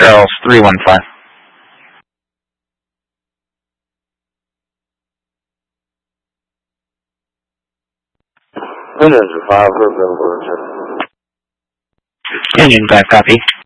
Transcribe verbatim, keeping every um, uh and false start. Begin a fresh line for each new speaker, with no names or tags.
Charles three one five.
Twin Engine five, Hood River,
Union five, copy.